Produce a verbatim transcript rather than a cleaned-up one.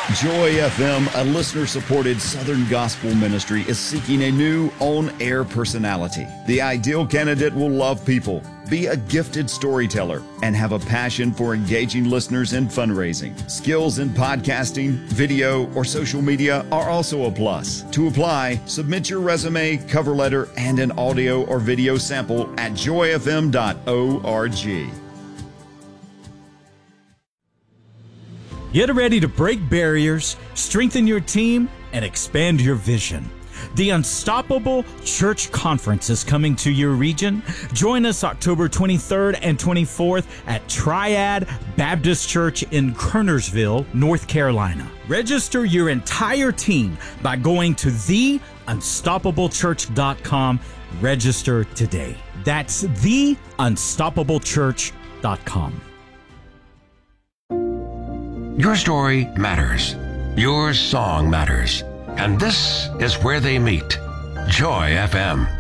Joy F M, a listener-supported Southern gospel ministry, is seeking a new on-air personality. The ideal candidate will love people, be a gifted storyteller, and have a passion for engaging listeners in fundraising. Skills in podcasting, video, or social media are also a plus. To apply, submit your resume, cover letter, and an audio or video sample at joy f m dot org. Get ready to break barriers, strengthen your team, and expand your vision. The Unstoppable Church Conference is coming to your region. Join us October twenty-third and twenty-fourth at Triad Baptist Church in Kernersville, North Carolina. Register your entire team by going to the unstoppable church dot com. Register today. That's the unstoppable church dot com. Your story matters. Your song matters. And this is where they meet. Joy F M.